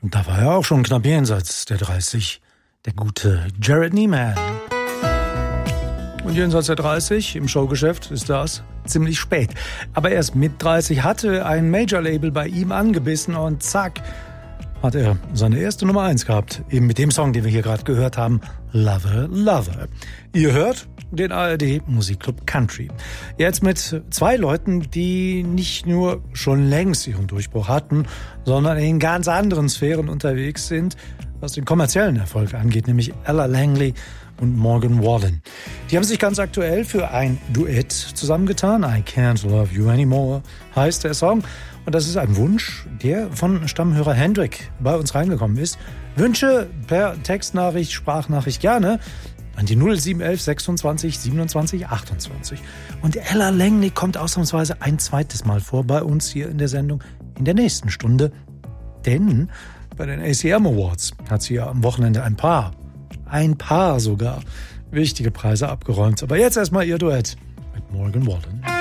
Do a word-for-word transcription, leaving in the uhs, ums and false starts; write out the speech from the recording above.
Und da war er auch schon knapp jenseits der dreißig, der gute Jared Neiman. Und jenseits der dreißig im Showgeschäft ist das ziemlich spät. Aber erst mit dreißig hatte ein Major-Label bei ihm angebissen und zack, hat er seine erste Nummer eins gehabt. Eben mit dem Song, den wir hier gerade gehört haben, Lover, Lover. Ihr hört den A R D Musikclub Country. Jetzt mit zwei Leuten, die nicht nur schon längst ihren Durchbruch hatten, sondern in ganz anderen Sphären unterwegs sind, was den kommerziellen Erfolg angeht, nämlich Ella Langley und Morgan Wallen. Die haben sich ganz aktuell für ein Duett zusammengetan. I Can't Love You Anymore heißt der Song. Und das ist ein Wunsch, der von Stammhörer Hendrik bei uns reingekommen ist. Wünsche per Textnachricht, Sprachnachricht gerne an die null sieben eins eins sechsundzwanzig siebenundzwanzig achtundzwanzig. Und Ella Langley kommt ausnahmsweise ein zweites Mal vor bei uns hier in der Sendung in der nächsten Stunde. Denn bei den A C M Awards hat sie ja am Wochenende ein paar, ein paar sogar, wichtige Preise abgeräumt. Aber jetzt erstmal ihr Duett mit Morgan Wallen.